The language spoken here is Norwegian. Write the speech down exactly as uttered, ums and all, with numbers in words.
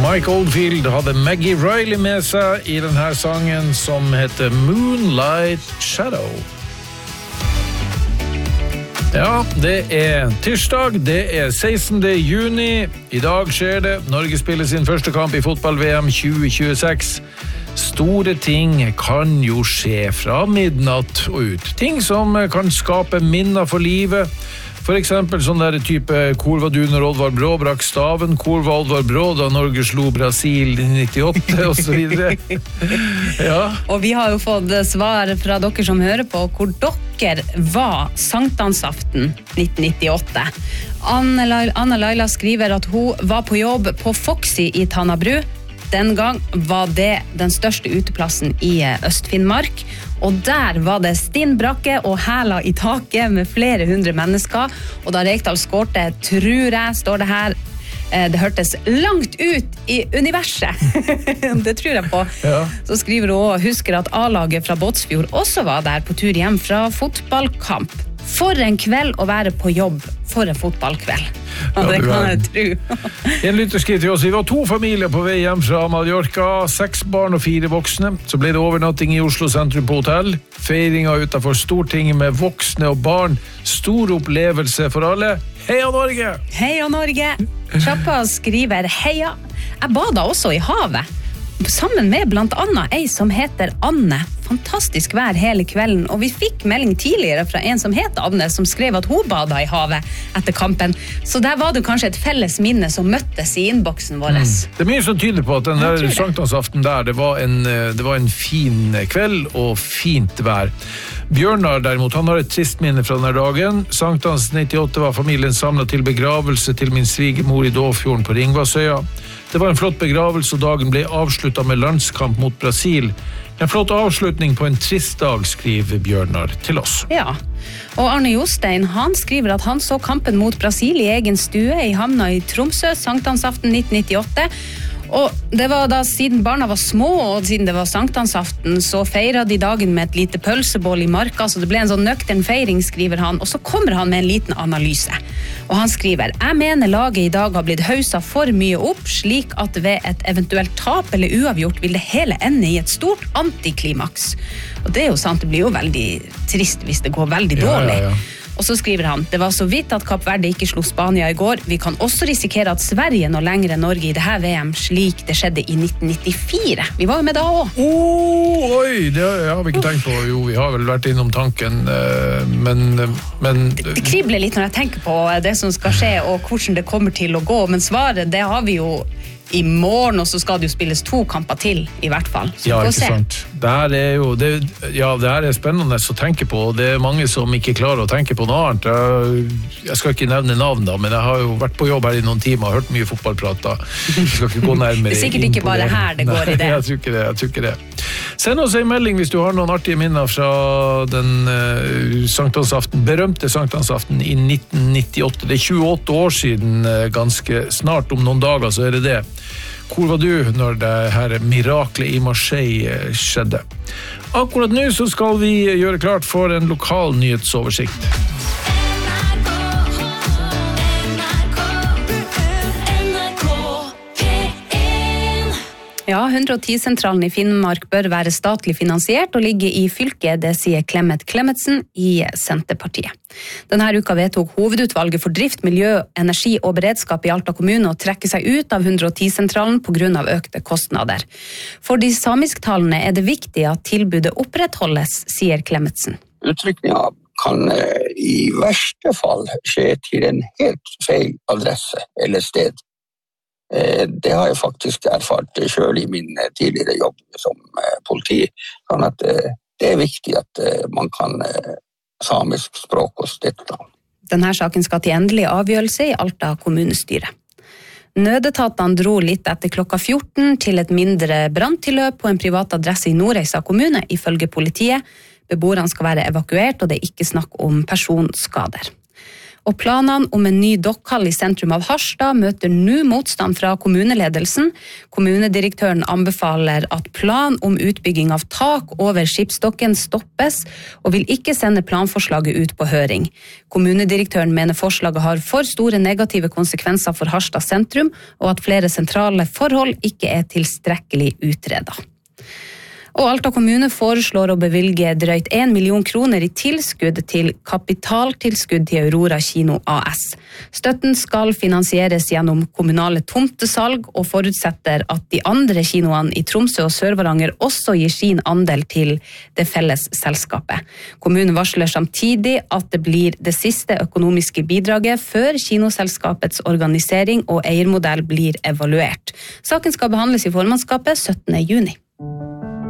Mike Oldfield hadde Maggie Riley med seg i denne sangen som heter Moonlight Shadow. Ja, det er tirsdag, det er sekstende juni. I dag skjer det. Norge spiller sin første kamp i fotball-V M tjue tjueseks. Store ting kan jo skje fra midnatt og ut. Ting som kan skape minner for livet. For eksempel sånn der type hvor var du når Oddvar Brå brakk staven, hvor var Oddvar Brå da Norge slo Brasil i nittiåtte og så videre. Ja. Og vi har jo fått svar fra dere som hører på hvor dere var sankthansaften nitten nittiåtte. Anne Laila skriver at hun var på jobb på Foxy i Tannabru. Den gang var det den største uteplassen i Øst-Finnmark, og der var det stinnbrakke og hæla i taket med flere hundre mennesker, og da Rekdal skårte, tror jeg, står det her, det hørtes langt ut i universet. Det tror jeg på. Ja. Så skriver hun og husker at A-laget fra Båtsfjord også var der på tur hjem fra fotballkamp. For en kveld å være på jobb, for en fotballkveld. Ja, det kan jeg tro. En lytter skriver til oss, vi var to familier på vei hjem fra Mallorca, seks barn og fire voksne. Så ble det overnatting i Oslo sentrum på hotell. Feiringa utenfor Stortinget med voksne og barn. Stor opplevelse for alle. Heia Norge! Heia Norge! Chappa skriver, heia. Jeg bada også i havet. Sammen med blant annet ei som heter Anne. Fantastisk vær hele kvelden, og vi fikk melding tidligere fra en som heter Anne, som skrev at hun bada i havet etter kampen. Så der var det kanskje et felles minne som møttes i innboksen vår. Mm. Det er mye som tyder på at den der sankthansaften der, det var, en, det var en fin kveld og fint vær. Bjørnar derimot, han har et trist minne fra denne dagen. Sanktans nittiåtte var familien samlet til begravelse til min svigermor i Dåfjorden på Ringvassøya. Det var en flott begravelse, og dagen ble avsluttet med landskamp mot Brasil. En flott avslutning på en trist dag, skriver Bjørnar til oss. Ja, og Arne Jostein, han skriver at han så kampen mot Brasil i egen stue i havna i Tromsø, sankthansaften nitten nittiåtte. Og det var da siden barna var små, og siden det var sankthansaften, så feiret de dagen med et lite pølsebål i marka, så det ble en sånn nøktern feiring, skriver han, og så kommer han med en liten analyse. Og han skriver, jeg mener laget i dag har blitt hauset for mye opp, slik at ved et eventuelt tap eller uavgjort vil det hele ende i et stort antiklimaks. Og det er jo sant, det blir jo veldig trist hvis det går veldig dårlig. Ja, ja, ja. Og så skriver han, det var så vidt at Kapp Verde ikke slo Spania i går. Vi kan også risikere at Sverige når lenger enn Norge i det her V M, slik det skjedde i nitten nittifire. Vi var jo med da også. Oh, oi, det har vi ikke tenkt på. Jo, vi har vel vært innom tanken, men... men det, det kribler litt når jeg tenker på det som skal skje, og hvordan det kommer til å gå. Men svaret, det har vi jo i morgen, og så skal det jo spilles to kamper til, i hvert fall. Så ja, ikke sant. Det her er jo, det, ja, det her er spennende å tenke på, og det er mange som ikke klarer å tenke på noe annet. Jeg, jeg skal ikke nevne navn da, men jeg har jo vært på jobb her i noen timer, hørt mye fotballprat da. Jeg skal ikke gå nærmere. Det er sikkert ikke bare her det går i det. Nei, jeg tror ikke det, jeg tror ikke det. Send oss en melding hvis du har noen artige minner fra den uh, sankthansaften, berømte sankthansaften i nitten nittiåtte. Det er tjueåtte år siden, uh, ganske snart om noen dager så er det det. Hvor var du når det her miraklet i Marseille skjedde? Akkurat nå så skal vi gjøre klart for en lokal nyhetsoversikt. Ja, hundre og ti-sentralen i Finnmark bør være statlig finansiert og ligge i fylket, det sier Clemet Clemetsen i Senterpartiet. Denne uka vedtok hovedutvalget for drift, miljø, energi og beredskap i Alta kommune å trekke seg ut av hundre og ti-sentralen på grunn av økte kostnader. For de samisktalende er det viktig at tilbudet opprettholdes, sier Clemetsen. Utrykninga kan i verste fall skje til en helt feil adresse eller sted. Det har jeg faktisk erfart selv i min tidligere jobb som politi, sånn at det er viktig at man kan samisk språk og støtte. Denne saken skal til endelig avgjørelse i Alta kommunestyre. Nødetatene dro litt etter klokka fjorten til et mindre branntilløp på en privat adresse i Nordreisa kommune, ifølge politiet. Beboerne skal være evakuert, og det er ikke snakk om personskader. Og planene om en ny dokkhall i sentrum av Harstad møter nå motstand fra kommuneledelsen. Kommunedirektøren anbefaler at plan om utbygging av tak over skipsdokken stoppes, og vil ikke sende planforslaget ut på høring. Kommunedirektøren mener forslaget har for store negative konsekvenser for Harstad sentrum, og at flere sentrale forhold ikke er tilstrekkelig utredet. Og Alta kommune foreslår å bevilge drøyt en million kroner i tilskudd til kapitaltilskudd til Aurora Kino A S. Støtten skal finansieres gjennom kommunale tomtesalg og forutsetter at de andre kinoene i Tromsø og Sør-Varanger også gir sin andel til det felles selskapet. Kommunen varsler samtidig at det blir det siste økonomiske bidraget før kinoselskapets organisering og eiermodell blir evaluert. Saken skal behandles i formannskapet syttende juni.